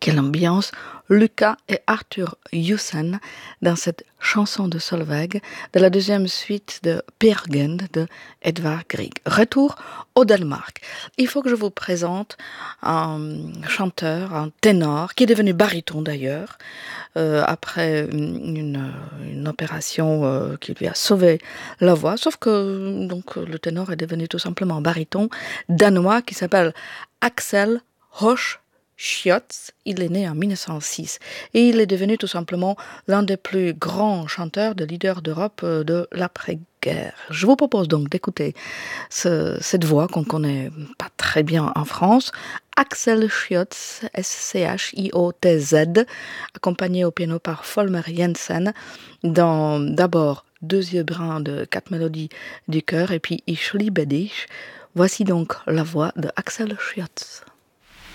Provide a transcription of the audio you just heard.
Quelle ambiance! Lucas et Arthur Jussen dans cette chanson de Solveig de la deuxième suite de Peer Gynt de Edvard Grieg. Retour au Danemark. Il faut que je vous présente un chanteur, un ténor, qui est devenu baryton d'ailleurs, après une opération qui lui a sauvé la voix, sauf que donc, le ténor est devenu tout simplement baryton danois qui s'appelle Axel Hosch Schjotz. Il est né en 1906 et il est devenu tout simplement l'un des plus grands chanteurs de leaders d'Europe de l'après-guerre. Je vous propose donc d'écouter cette voix qu'on connaît pas très bien en France, Axel Schjotz, S-C-H-I-O-T-Z, accompagné au piano par Folmer Jensen, dans d'abord Deux yeux bruns de 4 mélodies du chœur et puis Ich liebe dich. Voici donc la voix de Axel Schjotz.